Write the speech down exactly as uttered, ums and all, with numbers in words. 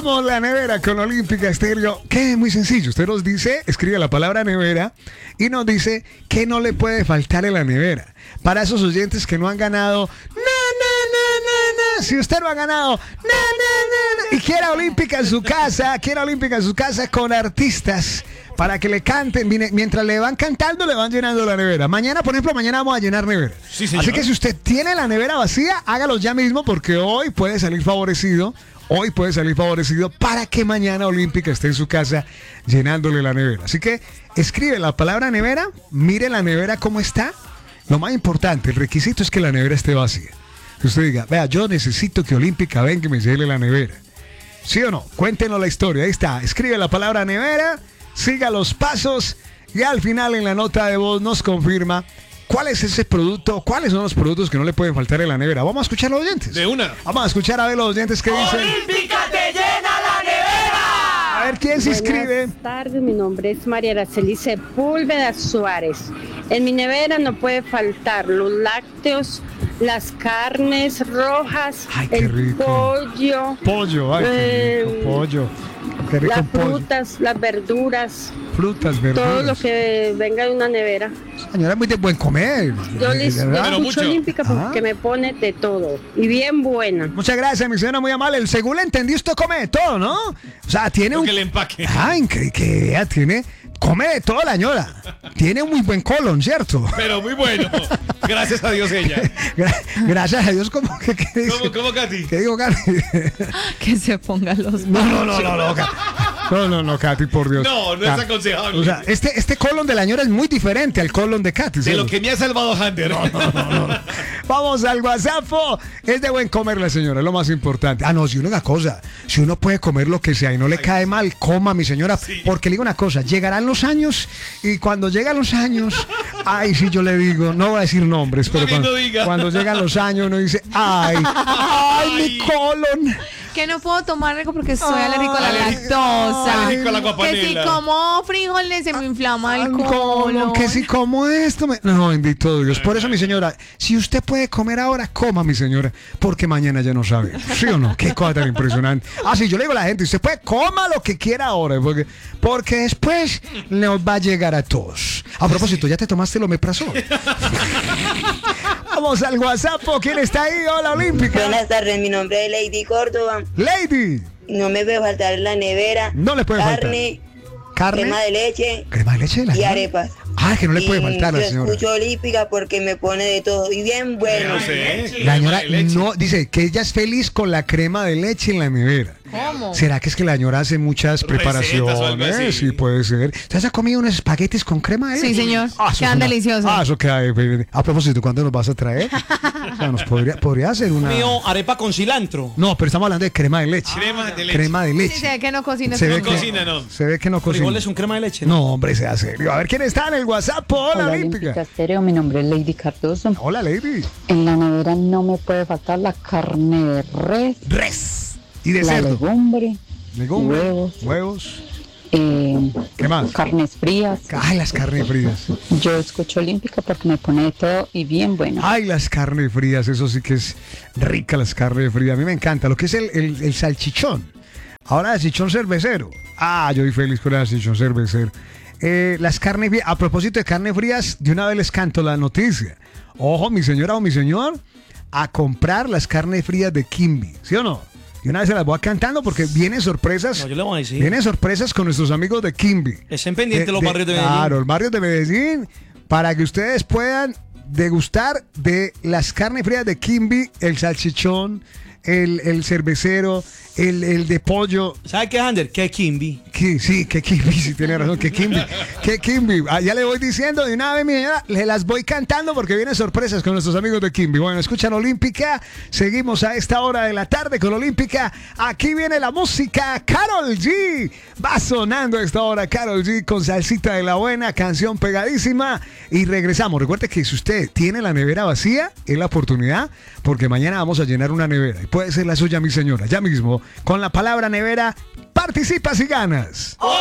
Llenamos la nevera con Olímpica Estéreo, que es muy sencillo. Usted nos dice, escribe la palabra nevera y nos dice que no le puede faltar en la nevera. Para esos oyentes que no han ganado, no, no, no, no, no. Si usted no ha ganado, no, no, no, no. Y quiera Olímpica en su casa, quiera Olímpica en su casa con artistas para que le canten, mientras le van cantando, le van llenando la nevera. Mañana, por ejemplo, mañana vamos a llenar nevera. Sí, señor. Así que si usted tiene la nevera vacía, hágalo ya mismo porque hoy puede salir favorecido. Hoy puede salir favorecido para que mañana Olímpica esté en su casa llenándole la nevera. Así que escribe la palabra nevera, mire la nevera cómo está. Lo más importante, el requisito es que la nevera esté vacía. Que usted diga, vea, yo necesito que Olímpica venga y me llene la nevera. ¿Sí o no? Cuéntenos la historia. Ahí está. Escribe la palabra nevera, siga los pasos y al final en la nota de voz nos confirma cuál es ese producto, cuáles son los productos que no le pueden faltar en la nevera. Vamos a escuchar a los oyentes. De una. Vamos a escuchar a ver los oyentes que dicen. ¡Olímpica te llena la nevera! A ver quién se inscribe. Buenas tardes, mi nombre es María Araceli Sepúlveda Suárez. En mi nevera no puede faltar los lácteos, las carnes rojas, Ay, qué el rico. pollo, Pollo, ay, qué eh, rico, pollo. Qué rico las pollo. frutas, las verduras, Frutas, verduras. todo lo que venga de una nevera. Señora, es muy de buen comer. Yo les ¿De verdad? Pero escucho mucho. Olímpica porque Ah. me pone de todo y bien buena. Muchas gracias, mi señora, muy amable. Según le entendí, usted come de todo, ¿no? O sea, tiene Porque un... le empaque. Ah, increíble, que vea, tiene... Come de todo la señora. Tiene un muy buen colon, ¿cierto? Pero muy bueno. Gracias a Dios ella. Gra- Gracias a Dios, ¿cómo que qué dice? ¿Cómo, cómo, Katy? ¿Qué digo, Katy? Que se ponga los No, no, no, no, no, Katy. No, no, no, Katy, por Dios. No, no es Ka- aconsejable. O sea, este, este colon de la señora es muy diferente al colon de Katy. De ¿sí? lo que me ha salvado Hunter. Vamos al WhatsApp. Es de buen comer la señora, es lo más importante. Ah, no, si uno una cosa, si uno puede comer lo que sea y no le cae mal, coma, mi señora. Sí. Porque le digo una cosa, llegarán los años y cuando llegan los años, ay, si yo le digo, no voy a decir nombres, pero Más bien cuando, no diga. cuando llegan los años uno dice, ay, ay, mi Ay. colon. Que no puedo tomar algo porque soy alérgico a la Ay, lactosa. alérgico a la agua Que si panela. como frijoles se me inflama el Ay, colon. colon, que si como esto me... No, bendito Dios. Por eso, mi señora, si usted puede comer ahora, coma, mi señora, porque mañana ya no sabe. ¿Sí o no? Qué cosa tan impresionante. Ah, sí, yo le digo a la gente, usted puede, coma lo que quiera ahora, porque, porque después nos va a llegar a todos. A propósito, ¿ya te tomaste el omeprazol? Vamos al WhatsApp. ¿Quién está ahí? Hola, Olímpica. Buenas tardes, mi nombre es Lady Córdoba. Lady. No me puede faltar en la nevera. No le puede carne, Carne. crema de leche Crema de leche de la y señora? arepas. Ah, que no le puede Y faltar a la yo señora. escucho Olímpica porque me pone de todo y bien bueno. No sé. La señora Crema de leche. no dice que ella es feliz con la crema de leche en la nevera. ¿Cómo? ¿Será que es que la señora hace muchas Recetas o algo preparaciones? así. Sí, puede ser. ¿Usted ha comido unos espaguetis con crema de leche? Sí, señor. eso es Quedan deliciosos. Ah, eso queda. eh, A propósito, ¿cuándo nos vas a traer? O sea, nos podría, podría hacer una. Mío, arepa con cilantro. No, pero estamos hablando de crema de leche. Crema de leche. Crema de Sí, leche. se ve que no cocina. Se No ve que- cocina, no. Se ve que no cocina. Frijoles con crema de leche. No, hombre, sea serio. A ver quién está en el WhatsApp. Hola, Olímpica. Estéreo, mi nombre es Lady Cardoso. Hola, Lady. En la nevera no me puede faltar la carne de res, Res. Y de la cerdo. legumbre, Legumbre. huevos. Huevos. eh, ¿Qué más? carnes frías. Ay, las carnes frías. Yo escucho Olímpica porque me pone de todo y bien bueno. Ay, las carnes frías, eso sí que es rica, las carnes frías. A mí me encanta. Lo que es el, el, el salchichón. Ahora el salchichón cervecero. Ah, yo soy feliz con el salchichón cervecero. Eh, las carnes frías. A propósito de carnes frías, de una vez les canto la noticia. Ojo, mi señora o mi señor, a comprar las carnes frías de Kimby. ¿Sí o no? Y una vez se las voy cantando porque vienen sorpresas. No, yo le voy a decir. Vienen sorpresas con nuestros amigos de Kimby. Estén pendientes los barrios de Medellín. Claro, los barrios de Medellín, para que ustedes puedan degustar de las carnes frías de Kimby, el salchichón, el, el cervecero, el, el de pollo. ¿Sabe qué, Ander? ¿Qué Kimby? Que, sí, que Kimby, sí tiene razón, que Kimby, que Kimby. Ah, ya le voy diciendo de una vez, mi señora, le las voy cantando porque vienen sorpresas con nuestros amigos de Kimby. Bueno, escuchan Olímpica, seguimos a esta hora de la tarde con Olímpica. Aquí viene la música, Karol G. Va sonando a esta hora Karol G con Salsita de la Buena, canción pegadísima. Y regresamos. Recuerde que si usted tiene la nevera vacía, es la oportunidad, porque mañana vamos a llenar una nevera. Y puede ser la suya, mi señora, ya mismo. Con la palabra nevera, participas y ganas.